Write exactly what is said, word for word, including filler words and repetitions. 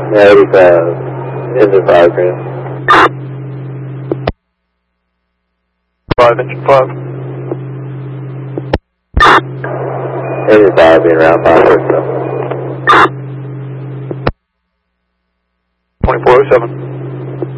Yeah, eighty-five. Engine five, Chris. five, engine five. Engine five being around five personnel. twenty-four oh seven.